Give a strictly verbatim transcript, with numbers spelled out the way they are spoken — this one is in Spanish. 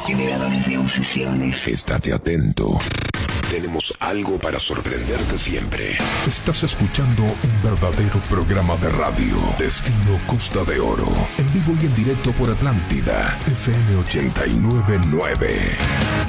generadores de obsesiones. Estate atento. Tenemos algo para sorprenderte siempre. Estás escuchando un verdadero programa de radio. Destino Costa de Oro. En vivo y en directo por Atlántida. F M ochenta y nueve punto nueve.